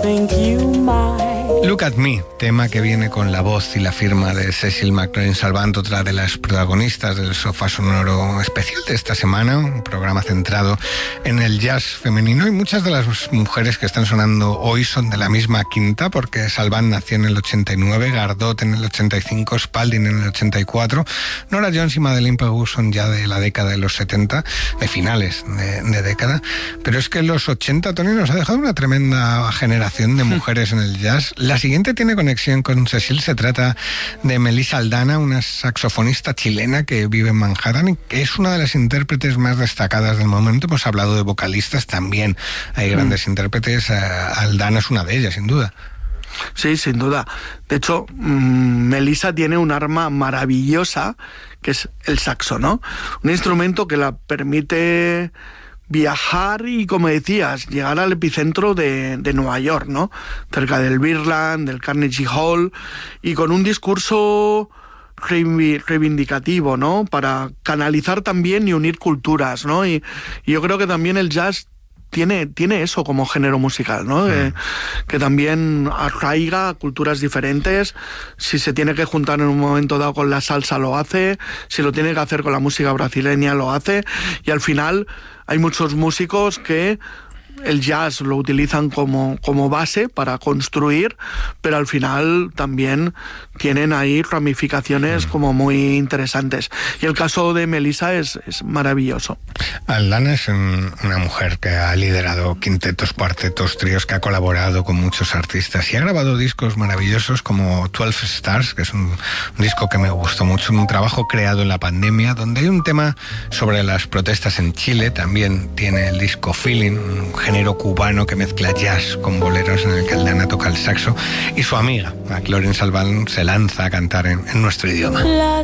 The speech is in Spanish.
think you might. Look at Me, tema que viene con la voz y la firma de Cecil McLaurin Salvant, otra de las protagonistas del sofá sonoro especial de esta semana, un programa centrado en el jazz femenino, y muchas de las mujeres que están sonando hoy son de la misma quinta, porque Salvant nació en el 89, Gardot en el 85, Spalding en el 84, Nora Jones y Madeleine Peyroux son ya de la década de los 70, de finales de década, pero es que en los 80, Tony, nos ha dejado una tremenda generación de mujeres en el jazz. La siguiente tiene conexión con Cecil, se trata de Melissa Aldana, una saxofonista chilena que vive en Manhattan y que es una de las intérpretes más destacadas del momento. Hemos hablado de vocalistas, también hay grandes intérpretes, Aldana es una de ellas, sin duda. Sí, sin duda. De hecho, Melissa tiene un arma maravillosa, que es el saxo, ¿no? Un instrumento que la permite viajar y, como decías, llegar al epicentro de Nueva York, ¿no? Cerca del Birdland, del Carnegie Hall, y con un discurso reivindicativo, ¿no? Para canalizar también y unir culturas, ¿no? Y yo creo que también el jazz tiene eso como género musical, ¿no? Que también arraiga culturas diferentes. Si se tiene que juntar en un momento dado con la salsa, lo hace. Si lo tiene que hacer con la música brasileña, lo hace. Y al final hay muchos músicos que el jazz lo utilizan como base para construir, pero al final también tienen ahí ramificaciones como muy interesantes. Y el caso de Melissa es maravilloso. Aldana es una mujer que ha liderado quintetos, cuartetos, tríos, que ha colaborado con muchos artistas y ha grabado discos maravillosos como 12 Stars, que es un disco que me gustó mucho, un trabajo creado en la pandemia, donde hay un tema sobre las protestas en Chile. También tiene el disco Feeling, un género cubano que mezcla jazz con boleros, en el que Aldana toca el saxo, y su amiga McLaurin Salvant se lanza a cantar en nuestro idioma. La